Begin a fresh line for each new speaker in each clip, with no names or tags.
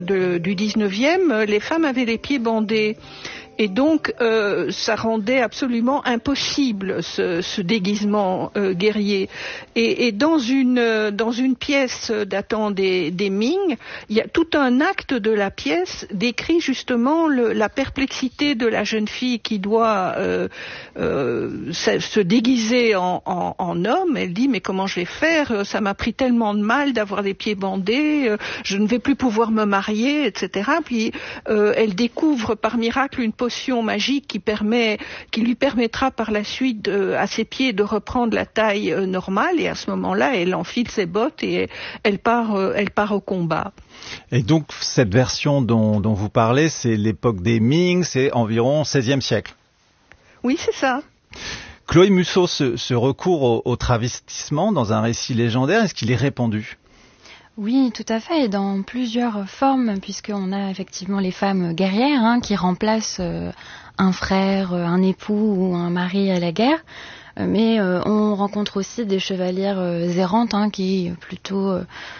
du 19e, les femmes avaient les pieds bandés. Et donc, ça rendait absolument impossible ce déguisement guerrier. Et dans une pièce datant des Ming, il y a tout un acte de la pièce décrit justement la perplexité de la jeune fille qui doit se déguiser en homme. Elle dit, mais comment je vais faire? Ça m'a pris tellement de mal d'avoir les pieds bandés, je ne vais plus pouvoir me marier, etc. Puis elle découvre par miracle une potion magique qui lui permettra par la suite à ses pieds de reprendre la taille normale, et à ce moment-là elle enfile ses bottes et elle part au combat.
Et donc cette version dont vous parlez, c'est l'époque des Ming, c'est environ 16e siècle.
Oui, c'est ça.
Chloé Musso, ce recours au travestissement dans un récit légendaire, est-ce qu'il est répandu ?
Oui, tout à fait, et dans plusieurs formes, puisqu'on a effectivement les femmes guerrières qui remplacent un frère, un époux ou un mari à la guerre, mais on rencontre aussi des chevalières errantes qui plutôt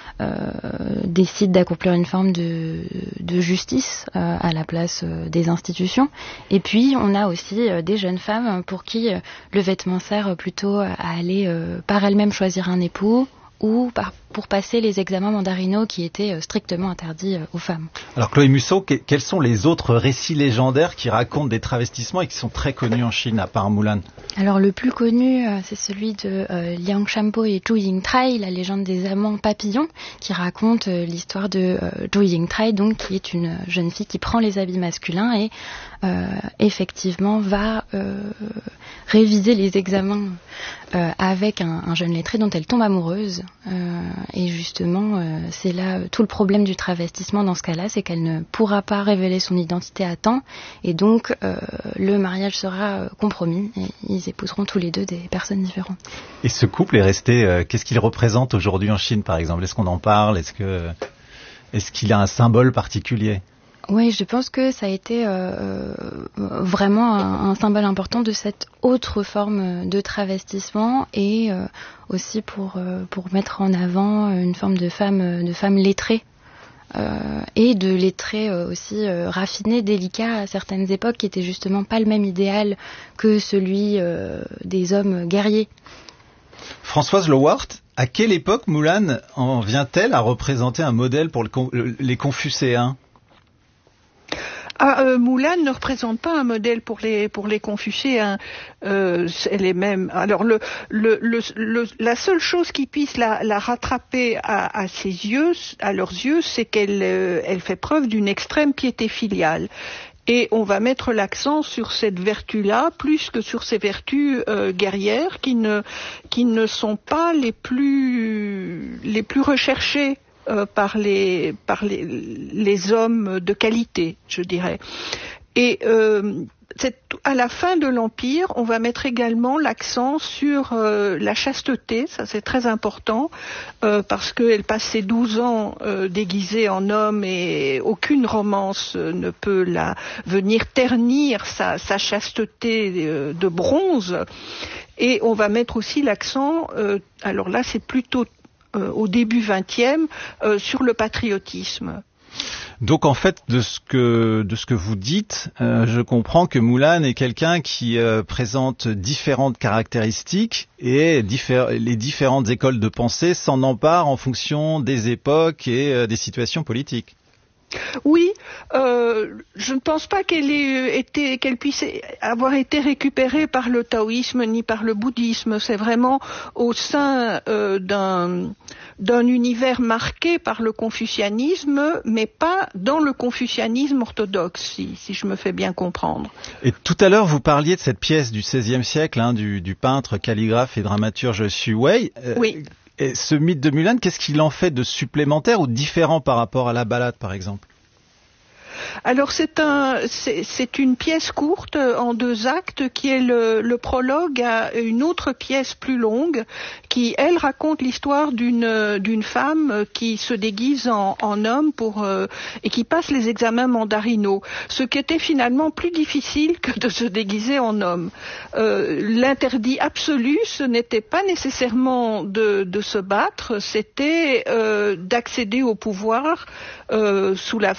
décident d'accomplir une forme de justice à la place des institutions. Et puis on a aussi des jeunes femmes pour qui le vêtement sert plutôt à aller par elles-mêmes choisir un époux, ou pour passer les examens mandarinaux qui étaient strictement interdits aux femmes.
Alors Chloé Musso, quels sont les autres récits légendaires qui racontent des travestissements et qui sont très connus en Chine, à part Mulan ?
Alors le plus connu, c'est celui de Liang Shanpo et Zhu Yingtai, la légende des amants papillons, qui raconte l'histoire de Zhu Yingtai, donc qui est une jeune fille qui prend les habits masculins et effectivement va réviser les examens avec un jeune lettré dont elle tombe amoureuse. Et justement, c'est là tout le problème du travestissement dans ce cas-là, c'est qu'elle ne pourra pas révéler son identité à temps, et donc le mariage sera compromis, et ils épouseront tous les deux des personnes différentes.
Et ce couple est resté, qu'est-ce qu'il représente aujourd'hui en Chine, par exemple ? Est-ce qu'on en parle ? Est-ce qu'il a un symbole particulier ?
Oui, je pense que ça a été vraiment un symbole important de cette autre forme de travestissement, et aussi pour mettre en avant une forme de femme lettrée, et de lettrés aussi raffinés, délicats à certaines époques, qui n'étaient justement pas le même idéal que celui des hommes guerriers.
Françoise Lowart, à quelle époque Mulan en vient-elle à représenter un modèle pour les Confucéens ?
Mulan ne représente pas un modèle pour les Confucéens. Elle est même. Alors la seule chose qui puisse la rattraper à leurs yeux, c'est qu'elle fait preuve d'une extrême piété filiale. Et on va mettre l'accent sur cette vertu-là plus que sur ces vertus guerrières qui ne sont pas les plus recherchées par les hommes de qualité, je dirais. Et à la fin de l'Empire, on va mettre également l'accent sur la chasteté, ça c'est très important, parce qu'elle passe ses 12 ans déguisée en homme, et aucune romance ne peut venir ternir sa chasteté de bronze. Et on va mettre aussi l'accent, alors là c'est plutôt au début 20e, sur le patriotisme.
Donc en fait, de ce que vous dites, je comprends que Mulan est quelqu'un qui présente différentes caractéristiques, et les différentes écoles de pensée s'en emparent en fonction des époques et des situations politiques.
Oui, je ne pense pas qu'elle puisse avoir été récupérée par le taoïsme ni par le bouddhisme. C'est vraiment au sein d'un univers marqué par le confucianisme, mais pas dans le confucianisme orthodoxe, si je me fais bien comprendre.
Et tout à l'heure, vous parliez de cette pièce du XVIe siècle, du peintre, calligraphe et dramaturge Xu Wei.
Oui.
Et ce mythe de Mulan, qu'est-ce qu'il en fait de supplémentaire ou différent par rapport à la ballade, par exemple ?
Alors c'est une pièce courte en 2 actes qui est le prologue à une autre pièce plus longue qui, elle, raconte l'histoire d'une femme qui se déguise en homme et qui passe les examens mandarinaux, ce qui était finalement plus difficile que de se déguiser en homme. L'interdit absolu, ce n'était pas nécessairement de se battre, c'était d'accéder au pouvoir sous la